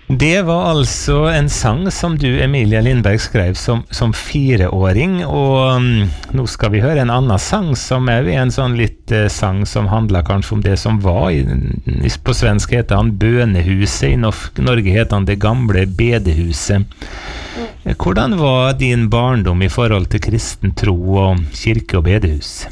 Det var alltså en sång som du, Emilia Lindberg, skrev som 4-åring, och nu ska vi höra en annan sång som är en sån lite sång som handlar kanske om det som var på svenska heter han Bønehuset, i Norge heter han Det gamle bedehuset. Hvordan var din barndom i forhold till kristen tro och kyrka och bedehus?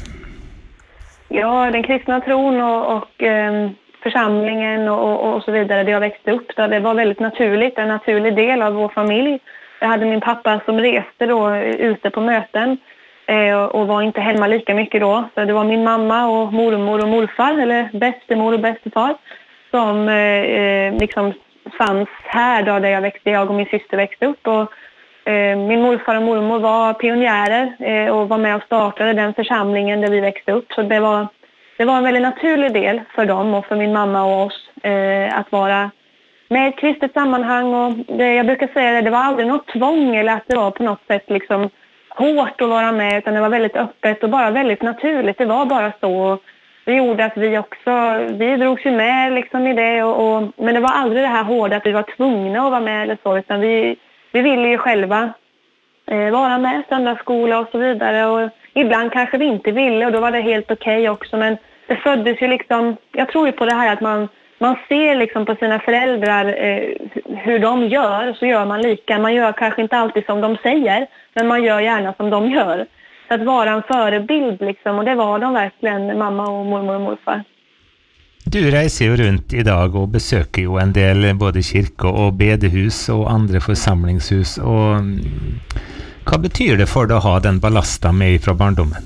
Ja, den kristna tron och församlingen och så vidare, det jag växte upp där, det var väldigt naturligt, en naturlig del av vår familj. Jag hade min pappa som reste då ute på möten och var inte hemma lika mycket då. Så det var min mamma och mormor och morfar, eller bästemor och bästefar, som liksom fanns här då där jag och min syster växte upp. Och min morfar och mormor var pionjärer och var med och startade den församlingen där vi växte upp. Så det var en väldigt naturlig del för dem och för min mamma och oss att vara med i ett kristet sammanhang. Och jag brukar säga det var aldrig något tvång eller att det var på något sätt liksom hårt att vara med, utan det var väldigt öppet och bara väldigt naturligt. Det var bara så. Det gjorde att vi drogs ju med liksom i det. Men det var aldrig det här hårda att vi var tvungna att vara med eller så, utan vi ville ju själva vara med, söndagsskola och så vidare. Och ibland kanske vi inte ville och då var det helt okej också. Men det föddes ju liksom, jag tror ju på det här att man ser liksom på sina föräldrar hur de gör, så gör man lika. Man gör kanske inte alltid som de säger, men man gör gärna som de gör. Så att vara en förebild liksom, och det var de verkligen, mamma och mormor och morfar. Du reiser jo rundt i dag og besøker jo en del både kirke og bedehus og andre forsamlingshus. Og hva betyr det for deg å ha den ballasten med fra barndommen?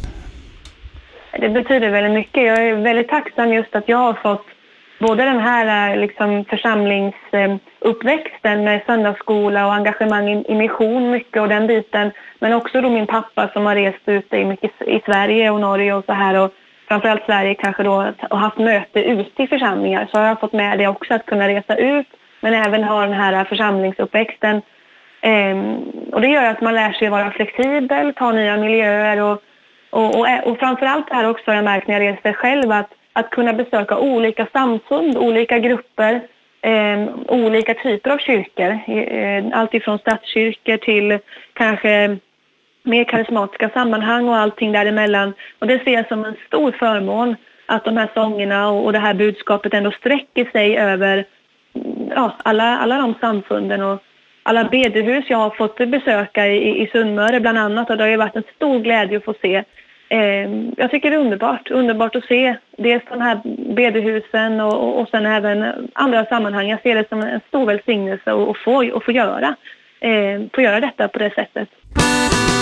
Det betyder väldigt mycket. Jag är väldigt tacksam just att jag har fått både den här liksom församlingsuppväxten med söndagsskola och engagemang i mission mycket och den biten. Men också då min pappa som har rest ut i Sverige och Norge och så här, och framförallt Sverige kanske då, och haft möte ute i församlingar, så har jag fått med det också, att kunna resa ut men även ha den här församlingsuppväxten. Och det gör att man lär sig vara flexibel, ta nya miljöer och framförallt det här också har jag märkt när jag reser själv, att kunna besöka olika samfund, olika grupper, olika typer av kyrkor. Allt ifrån statskyrkor till kanske mer karismatiska sammanhang och allting däremellan. Och det ser jag som en stor förmån att de här sångerna och det här budskapet ändå sträcker sig över alla de samfunden och alla bedehus jag har fått besöka i Sunnmøre bland annat. Och det har ju varit en stor glädje att få se. Jag tycker det är underbart att se dels de här bedehusen och sen även andra sammanhang. Jag ser det som en stor välsignelse att få göra detta på det sättet.